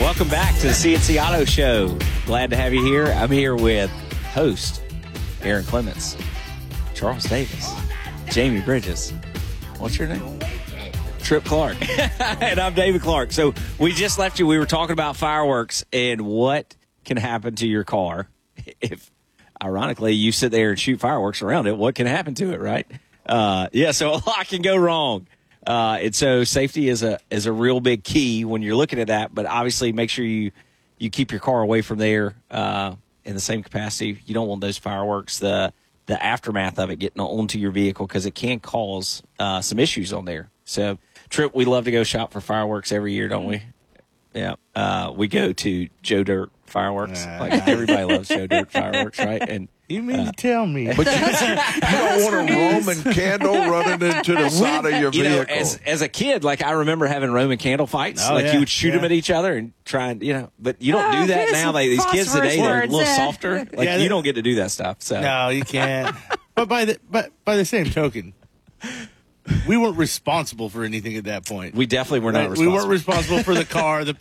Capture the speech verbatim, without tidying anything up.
Welcome back to the C N C Auto Show. Glad to have you here. I'm here with host Aaron Clements, Charles Davis, Jamie Bridges. What's your name? Trip Clark. And I'm David Clark. So we just left you. We were talking about fireworks and what can happen to your car if, ironically, you sit there and shoot fireworks around it. What can happen to it, right? Uh, yeah, so a lot can go wrong. Uh, and so safety is a is a real big key when you're looking at that. But obviously, make sure you, you keep your car away from there uh, in the same capacity. You don't want those fireworks, the the aftermath of it getting onto your vehicle, because it can cause uh, some issues on there. So, Trip, we love to go shop for fireworks every year, don't we? Yeah. Uh, we go to Joe Dirt Fireworks. Nah. Like everybody loves Joe Dirt Fireworks, right? And You mean uh, to tell me? But you, you don't want a Roman candle running into the side of your you know, vehicle. as as a kid, like I remember having Roman candle fights. Oh, like yeah, you would shoot yeah. them at each other and try and, you know, but you don't Oh, do that put now. some Like these kids phosphorus today, they're a words little in. softer. Like Yeah, you they- don't get to do that stuff. So No, you can't. But by the but by the same token, we weren't responsible for anything at that point. we definitely were not Right? We responsible. weren't responsible for the car, the